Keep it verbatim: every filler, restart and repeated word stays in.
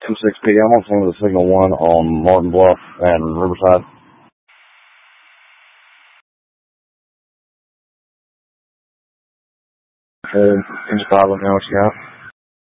M six P, I'm on phone with the Signal one on Martin Bluff and Riverside. Uh, in Chicago now, what you got?